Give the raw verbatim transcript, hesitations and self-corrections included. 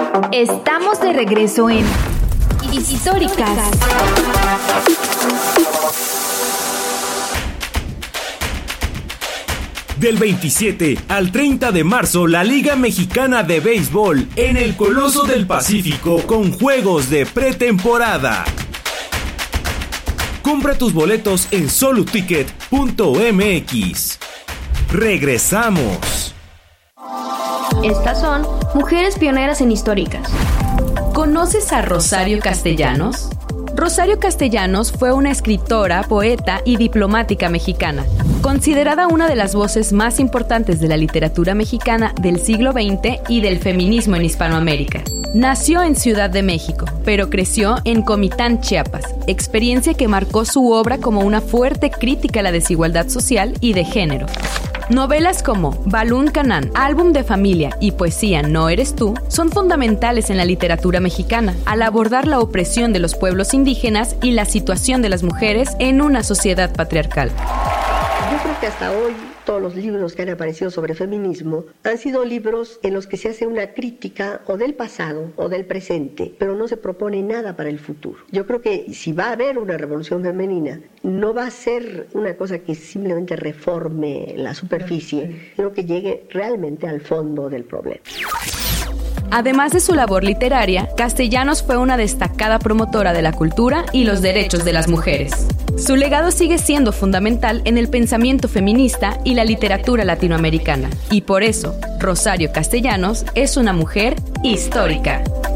Estamos de regreso en Históricas. Del veintisiete al treinta de marzo, la Liga Mexicana de Béisbol en el Coloso del Pacífico con juegos de pretemporada. Compra tus boletos en soluticket punto m x. Regresamos. Estas son Mujeres Pioneras en Históricas. ¿Conoces a Rosario Castellanos? Rosario Castellanos fue una escritora, poeta y diplomática mexicana, considerada una de las voces más importantes de la literatura mexicana del siglo veinte y del feminismo en Hispanoamérica. Nació en Ciudad de México, pero creció en Comitán, Chiapas, experiencia que marcó su obra como una fuerte crítica a la desigualdad social y de género. Novelas como Balún Canán, Álbum de Familia y Poesía No Eres Tú son fundamentales en la literatura mexicana al abordar la opresión de los pueblos indígenas y la situación de las mujeres en una sociedad patriarcal. Yo creo que hasta hoy todos los libros que han aparecido sobre feminismo han sido libros en los que se hace una crítica o del pasado o del presente, pero no se propone nada para el futuro. Yo creo que si va a haber una revolución femenina, no va a ser una cosa que simplemente reforme la superficie, sino que llegue realmente al fondo del problema. Además de su labor literaria, Castellanos fue una destacada promotora de la cultura y los derechos de las mujeres. Su legado sigue siendo fundamental en el pensamiento feminista y la literatura latinoamericana, y por eso, Rosario Castellanos es una mujer histórica.